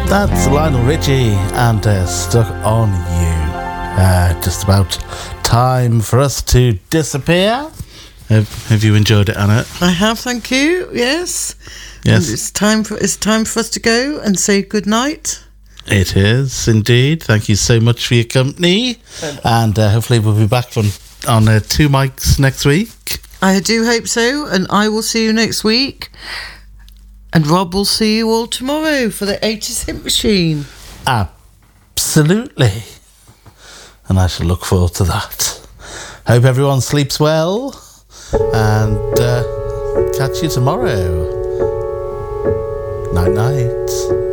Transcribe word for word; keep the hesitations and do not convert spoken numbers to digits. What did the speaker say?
That's Lionel Richie and uh, Stuck on You. Uh, just about time for us to disappear. Have, have you enjoyed it, Anna? I have, thank you. Yes. Yes. And it's time for it's time for us to go and say good night. It is indeed. Thank you so much for your company, and uh, hopefully we'll be back on on uh, two mics next week. I do hope so, and I will see you next week. And Rob will see you all tomorrow for the eighties Hit Machine. Absolutely. And I shall look forward to that. Hope everyone sleeps well. And uh, catch you tomorrow. Night night.